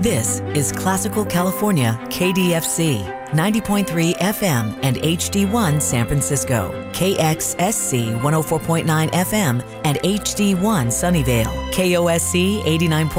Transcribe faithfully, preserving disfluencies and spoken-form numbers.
This is Classical California K D F C, ninety point three F M and H D one San Francisco, K X S C one oh four point nine F M and H D one Sunnyvale, K O S C eighty-nine point